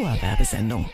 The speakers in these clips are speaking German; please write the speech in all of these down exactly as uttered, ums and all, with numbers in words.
Dauerwerbesendung.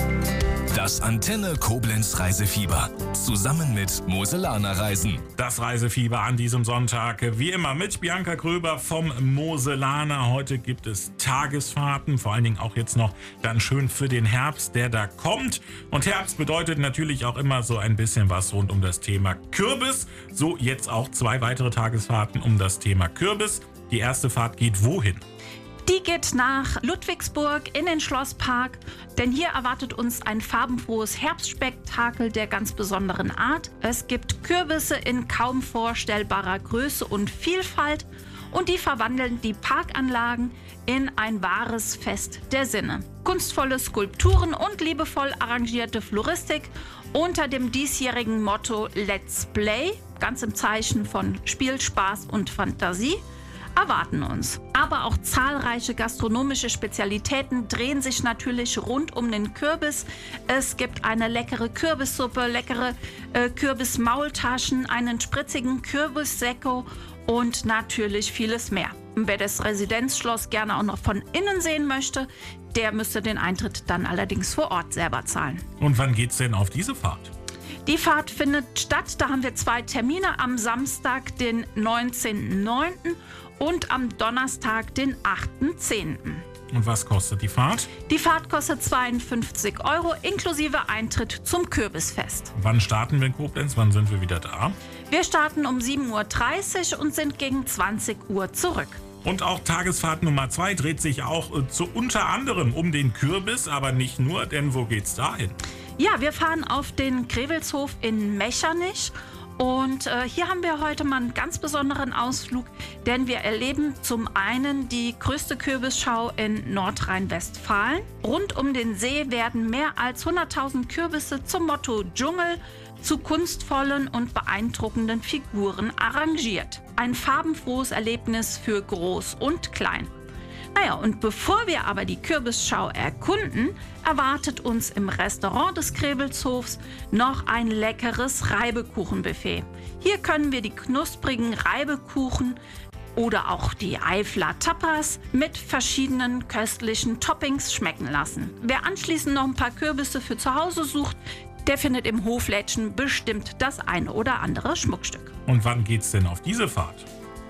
Das Antenne Koblenz Reisefieber. Zusammen mit Moselaner Reisen. Das Reisefieber an diesem Sonntag. Wie immer mit Bianca Gröber vom Moselaner. Heute gibt es Tagesfahrten. Vor allen Dingen auch jetzt noch dann schön für den Herbst, der da kommt. Und Herbst bedeutet natürlich auch immer so ein bisschen was rund um das Thema Kürbis. So jetzt auch zwei weitere Tagesfahrten um das Thema Kürbis. Die erste Fahrt geht wohin? Die geht nach Ludwigsburg in den Schlosspark, denn hier erwartet uns ein farbenfrohes Herbstspektakel der ganz besonderen Art. Es gibt Kürbisse in kaum vorstellbarer Größe und Vielfalt und die verwandeln die Parkanlagen in ein wahres Fest der Sinne. Kunstvolle Skulpturen und liebevoll arrangierte Floristik unter dem diesjährigen Motto Let's Play, ganz im Zeichen von Spiel, Spaß und Fantasie, erwarten uns. Aber auch zahlreiche gastronomische Spezialitäten drehen sich natürlich rund um den Kürbis. Es gibt eine leckere Kürbissuppe, leckere äh, Kürbismaultaschen, einen spritzigen Kürbissekko und natürlich vieles mehr. Und wer das Residenzschloss gerne auch noch von innen sehen möchte, der müsste den Eintritt dann allerdings vor Ort selber zahlen. Und wann geht's denn auf diese Fahrt? Die Fahrt findet statt, da haben wir zwei Termine, am Samstag, den neunzehnten neunten und am Donnerstag, den achten zehnten Und was kostet die Fahrt? Die Fahrt kostet zweiundfünfzig Euro inklusive Eintritt zum Kürbisfest. Wann starten wir in Koblenz? Wann sind wir wieder da? Wir starten um sieben Uhr dreißig und sind gegen zwanzig Uhr zurück. Und auch Tagesfahrt Nummer zwei dreht sich auch äh, zu unter anderem um den Kürbis, aber nicht nur, denn wo geht's dahin? Ja, wir fahren auf den Grevelshof in Mechernich. Und äh, hier haben wir heute mal einen ganz besonderen Ausflug, denn wir erleben zum einen die größte Kürbisschau in Nordrhein-Westfalen. Rund um den See werden mehr als hunderttausend Kürbisse zum Motto Dschungel zu kunstvollen und beeindruckenden Figuren arrangiert. Ein farbenfrohes Erlebnis für Groß und Klein. Naja, und bevor wir aber die Kürbisschau erkunden, erwartet uns im Restaurant des Grevelsshofs noch ein leckeres Reibekuchenbuffet. Hier können wir die knusprigen Reibekuchen oder auch die Eifler Tapas mit verschiedenen köstlichen Toppings schmecken lassen. Wer anschließend noch ein paar Kürbisse für zu Hause sucht, der findet im Hoflädchen bestimmt das eine oder andere Schmuckstück. Und wann geht's denn auf diese Fahrt?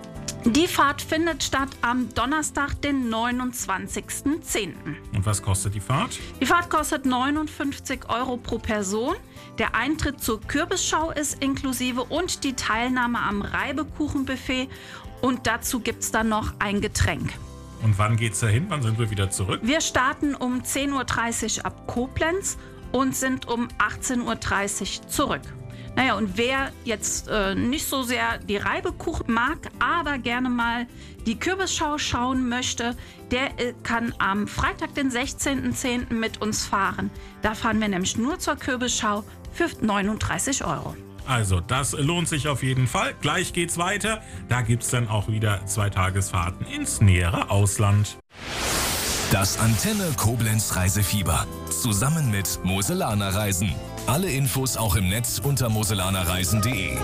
Die Fahrt findet statt am Donnerstag, den neunundzwanzigsten zehnten Und was kostet die Fahrt? Die Fahrt kostet neunundfünfzig Euro pro Person. Der Eintritt zur Kürbisschau ist inklusive und die Teilnahme am Reibekuchenbuffet. Und dazu gibt es dann noch ein Getränk. Und wann geht's dahin? Wann sind wir wieder zurück? Wir starten um zehn Uhr dreißig ab Koblenz und sind um achtzehn Uhr dreißig zurück. Naja, und wer jetzt äh, nicht so sehr die Reibekuchen mag, aber gerne mal die Kürbisschau schauen möchte, der äh, kann am Freitag, den sechzehnten zehnten mit uns fahren. Da fahren wir nämlich nur zur Kürbisschau für neununddreißig Euro. Also, das lohnt sich auf jeden Fall. Gleich geht's weiter. Da gibt's dann auch wieder zwei Tagesfahrten ins nähere Ausland. Das Antenne Koblenz Reisefieber. Zusammen mit Moselaner Reisen. Alle Infos auch im Netz unter moselanerreisen punkt de.